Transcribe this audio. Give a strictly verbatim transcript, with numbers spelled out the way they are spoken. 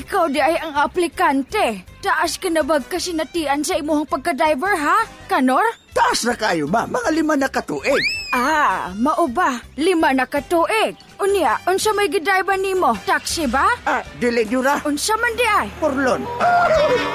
ikaw di ay ang aplikante. Taas ka na bag kasinatian sa imuhang pagka-driver, ha? Kanor? Taas na kayo ma, mga lima na katuig. Ah, mao ba? Lima na katuig. Unya, unsa may gidriver nimo? Taxi ba? Ah, dili nyo ra. Unsa man di ay? Porlon.